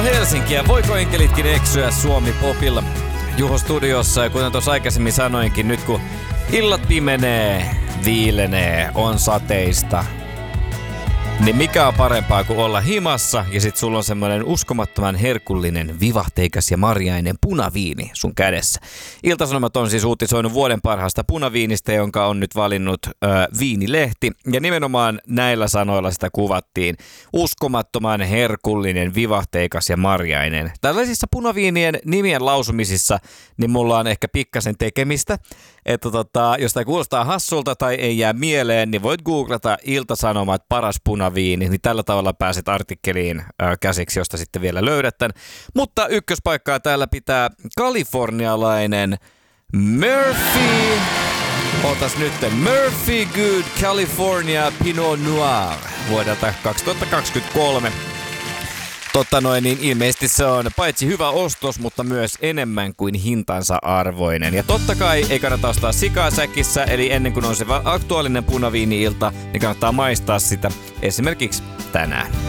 Helsinkiä, voiko enkelitkin eksyä Suomi Popilla? Juho studiossa, ja kuten tuossa aikaisemmin sanoinkin, nyt kun illat pimenee, viilenee, on sateista, niin mikä on parempaa kuin olla himassa ja sit sulla on semmoinen uskomattoman herkullinen, vivahteikas ja marjainen punaviini sun kädessä. Ilta-Sanomat on siis uutisoinut vuoden parhaasta punaviinistä, jonka on nyt valinnut Viinilehti. Ja nimenomaan näillä sanoilla sitä kuvattiin. Uskomattoman herkullinen, vivahteikas ja marjainen. Tällaisissa punaviinien nimien lausumisissa niin mulla on ehkä pikkasen tekemistä. Että jos tämä kuulostaa hassulta tai ei jää mieleen, niin voit googlata Ilta-Sanomat paras punaviini, niin tällä tavalla pääset artikkeliin käsiksi, josta sitten vielä löydät tämän. Mutta ykköspaikkaa täällä pitää kalifornialainen Murphy. Otas nyt Murphy Good California Pinot Noir vuodelta 2023. Niin ilmeisesti se on paitsi hyvä ostos, mutta myös enemmän kuin hintansa arvoinen. Ja totta kai ei kannata ostaa sikaa säkissä, eli ennen kuin on se aktuaalinen punaviini-ilta, niin kannattaa maistaa sitä esimerkiksi tänään.